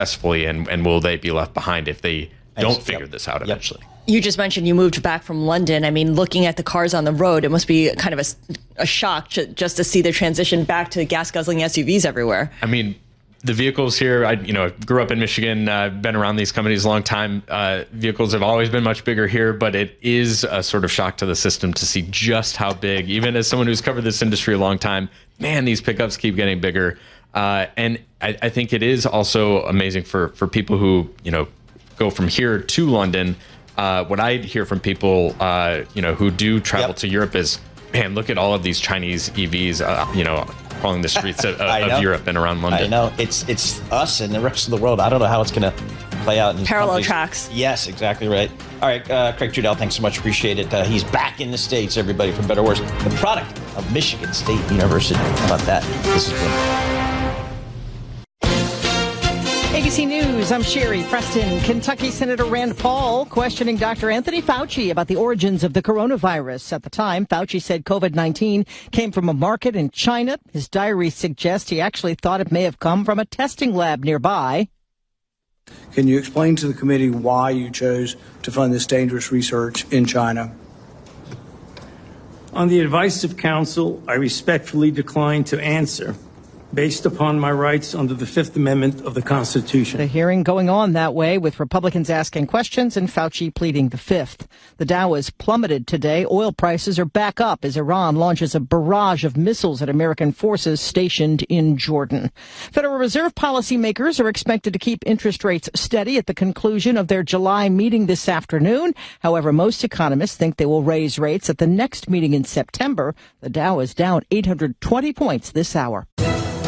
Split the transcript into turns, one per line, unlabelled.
successfully, and will they be left behind if they don't figure this out eventually?
You just mentioned you moved back from London. I mean, looking at the cars on the road, it must be kind of a shock just to see the transition back to gas-guzzling SUVs everywhere.
I mean, the vehicles here, I grew up in Michigan, been around these companies a long time. Vehicles have always been much bigger here, but it is a sort of shock to the system to see just how big, even as someone who's covered this industry a long time, man, these pickups keep getting bigger. And I think it is also amazing for people who, go from here to London. What I hear from people, who do travel to Europe is, man, look at all of these Chinese EVs, crawling the streets of Europe and around London.
I know. It's us and the rest of the world. I don't know how it's going to play out. In
parallel tracks.
Yes, exactly right. All right, Craig Trudell, thanks so much. Appreciate it. He's back in the States, everybody, for better or worse. The product of Michigan State University. How about that? This is good.
ABC News, I'm Sherry Preston. Kentucky Senator Rand Paul questioning Dr. Anthony Fauci about the origins of the coronavirus. At the time, Fauci said COVID-19 came from a market in China. His diary suggests he actually thought it may have come from a testing lab nearby.
Can you explain to the committee why you chose to fund this dangerous research in China?
On the advice of counsel, I respectfully decline to answer, based upon my rights under the Fifth Amendment of the Constitution.
The hearing going on that way, with Republicans asking questions and Fauci pleading the Fifth. The Dow has plummeted today. Oil prices are back up as Iran launches a barrage of missiles at American forces stationed in Jordan. Federal Reserve policymakers are expected to keep interest rates steady at the conclusion of their July meeting this afternoon. However, most economists think they will raise rates at the next meeting in September. The Dow is down 820 points this hour.